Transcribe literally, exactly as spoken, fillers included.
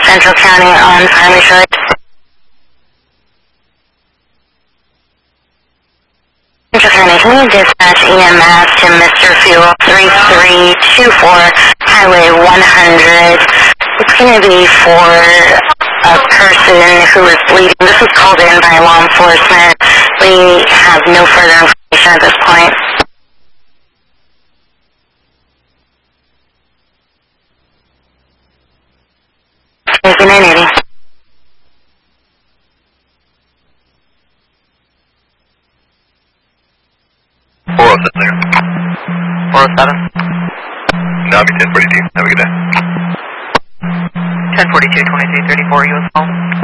Central County on Primary Shore. Central County, can you dispatch E M S to Mister Fuel three three two four, Highway one hundred? It's going to be for a person who is bleeding. This was called in by law enforcement. We have no further information at this point. nine eighty. four oh seven there. four oh seven? No, I'll be ten forty-two. Have a good day. ten forty-two, twenty-three thirty-four, U S call.